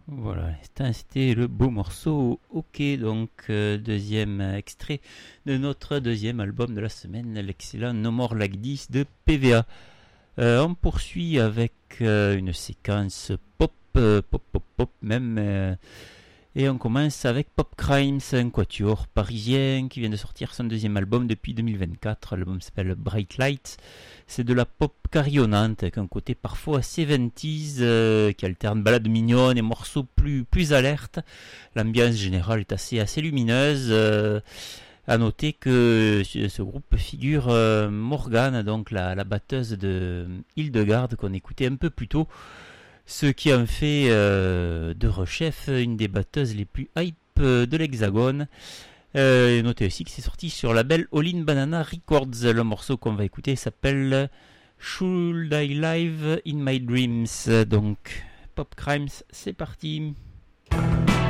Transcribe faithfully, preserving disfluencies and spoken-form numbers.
Voilà, c'était le beau morceau OK, donc euh, deuxième extrait de notre deuxième album de la semaine, l'excellent No More Like This de P V A. Euh, on poursuit avec euh, une séquence pop, euh, pop, pop, pop même, euh, et on commence avec Pop Crimes, un quatuor parisien qui vient de sortir son deuxième album depuis deux mille vingt-quatre. L'album s'appelle Bright Lights. C'est de la pop carillonnante avec un côté parfois assez vingt-ies euh, qui alterne balades mignonnes et morceaux plus, plus alertes. L'ambiance générale est assez, assez lumineuse. Euh, à noter que ce groupe figure euh, Morgane, donc la, la batteuse de Hildegarde qu'on écoutait un peu plus tôt. Ce qui en fait euh, de Rechef une des batteuses les plus hype de l'Hexagone. Euh, notez aussi que c'est sorti sur la label All In Banana Records. Le morceau qu'on va écouter s'appelle Should I Live In My Dreams. Donc Pop Crimes, c'est parti.